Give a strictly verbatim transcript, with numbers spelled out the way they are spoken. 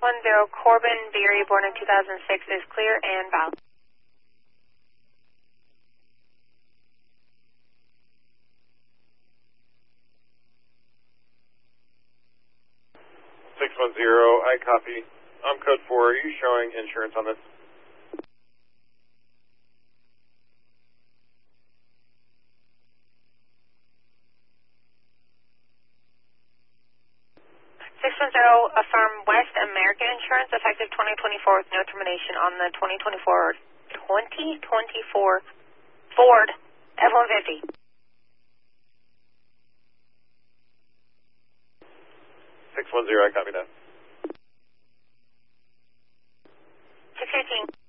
one zero Corbin Beery, born in two thousand six, is clear and valid. six one zero, I copy. I'm code four. Are you showing insurance on this? six one zero, affirm West American Insurance, effective twenty twenty-four with no termination on the twenty twenty-four twenty twenty-four Ford F one fifty. six one zero, I copy that. six eighteen.